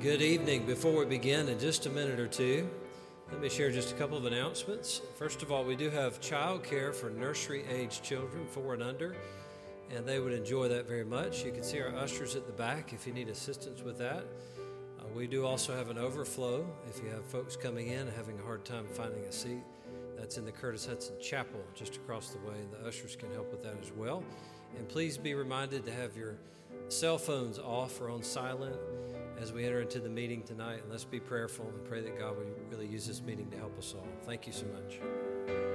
Good evening. Before we begin, in just a minute or two, let me share just a couple of announcements. First of all, we do have child care for nursery-age children 4 and under, and they would enjoy that very much. You can see our ushers at the back if you need assistance with that. We do also have an overflow if you have folks coming in and having a hard time finding a seat. That's in the Curtis Hudson Chapel just across the way, and the ushers can help with that as well. And please be reminded to have your cell phones off or on silent as we enter into the meeting tonight. And let's be prayerful and pray that God would really use this meeting to help us all. Thank you so much.